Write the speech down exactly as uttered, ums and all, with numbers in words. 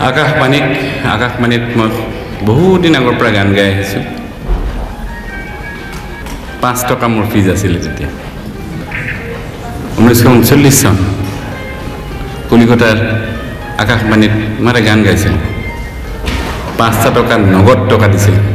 আকাশবাণীক আকাশবাণীত মই বহুত দিন আগৰ পৰা গান গাই আহিছোঁ। পাঁচ টকা মোৰ ফিজ আছিলে তেতিয়া ঊনৈছশ ঊনচল্লিছ চন কলিকতাৰ আকাশবাণীত মই এটা গান গাইছিলোঁ। পাঁচটা টকা নগদ টকা দিছিল।